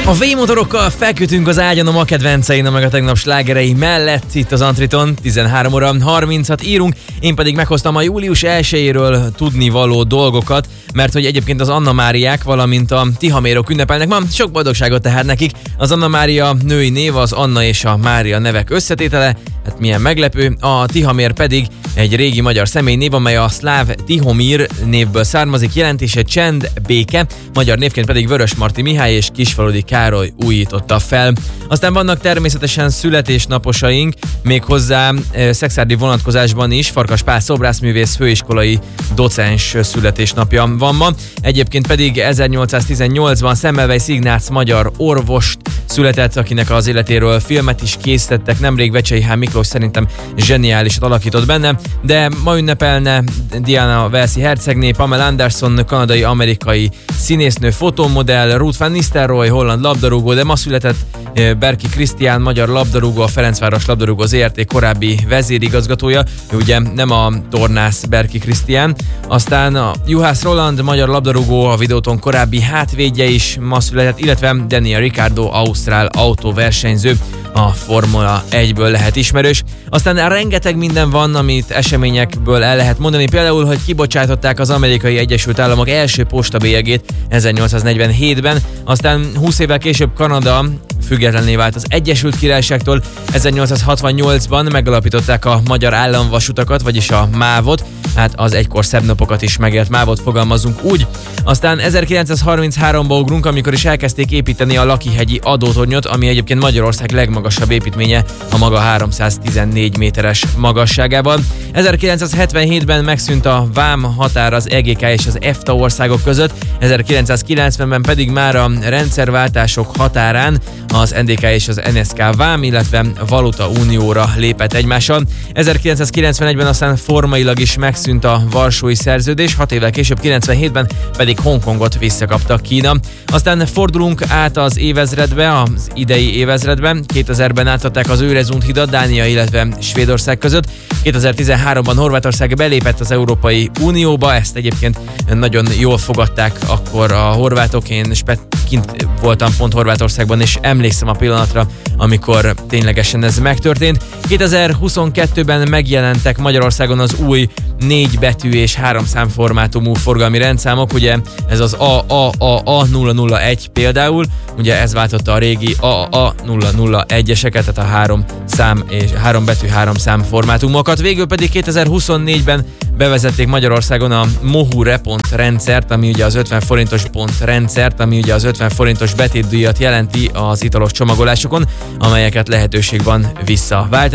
A V-motorokkal felkötünk az ágyon a ma kedvencein, meg a tegnap slágerei mellett itt az Antriton. 13 óra 30-at írunk, én pedig meghoztam a július 1-éről tudnivaló dolgokat, mert hogy egyébként az Anna Máriák, valamint a Tihamérok ünnepelnek ma, sok boldogságot tehát nekik. Az Anna Mária női név, az Anna és a Mária nevek összetétele, hát milyen meglepő. A Tihamér pedig egy régi magyar személynév, amely a szláv Tihomír névből származik, jelentése csend, béke, magyar névként pedig Vörösmarty Mihály és Kisfaludy Károly újította fel. Aztán vannak természetesen születésnaposaink, méghozzá szekszárdi vonatkozásban is. Farkas Pál szobrászművész, főiskolai docens születésnapja van ma. Egyébként pedig 1818-ban Semmelweis Ignác magyar orvost született, akinek az életéről filmet is készítettek. Nemrég Vecsey H. Miklós szerintem zseniálisat alakított benne, de ma ünnepelne Diana Walesi hercegné, Pamela Anderson, kanadai-amerikai színésznő, fotómodell, Ruth van Nistelrooy, holland labdarúgó, de ma született Berki Krisztián, magyar labdarúgó, a Ferencváros labdarúgó ZRT korábbi vezérigazgatója, ugye nem a tornász Berki Krisztián. Aztán a Juhász Roland, magyar labdarúgó, a Videóton korábbi hátvédje is ma született, illetve Daniel Ricciardo, ausztrál autóversenyző, a Formula 1-ből lehet ismerős. Aztán rengeteg minden van, amit eseményekből el lehet mondani, például, hogy kibocsátották az Amerikai Egyesült Államok első postabélyegét 1847-ben, aztán 20 évvel később Kanada függetlenné vált az Egyesült Királyságtól, 1868-ban megalapították a magyar államvasutakat, vagyis a MÁV-ot, hát az egykor szebb napokat is megélt MÁV-ot, fogalmazunk úgy. Aztán 1933-ba ugrunk, amikor is elkezdték építeni a Lakihegyi adótornyot, ami egyébként Magyarország legmagasabb építménye a maga 314 méteres magasságában. 1977-ben megszűnt a vám határ az EGK és az EFTA országok között, 1990-ben pedig már a rendszerváltások határán az NDK és az NSK vám, illetve valuta unióra lépett egymással. 1991-ben aztán formailag is megszűnt a Varsói Szerződés, 6 évvel később 97-ben pedig Hongkongot visszakapta Kína. Aztán fordulunk át az évezredbe, az idei évezredbe. 2000-ben átadták az Öresund hidat Dánia, illetve Svédország között. 2013-ban Horvátország belépett az Európai Unióba, ezt egyébként nagyon jól fogadták akkor a horvátok. Én kint voltam pont Horvátországban, és emlékszem a pillanatra, amikor ténylegesen ez megtörtént. 2022-ben megjelentek Magyarországon az új 4 betű és 3 szám formátumú forgalmi rendszámok, ugye ez az AAA001 például, ugye ez váltotta a régi AAA001-eseket, tehát a 3 szám és 3 betű 3 szám formátumokat. Végül pedig 2024-ben bevezették Magyarországon a Mohu Repont rendszert, ami ugye az 50 forintos pontrendszert, ami ugye az 50 forintos betétdíjat jelenti az italos csomagolásokon, amelyeket lehetőség van visszaváltani.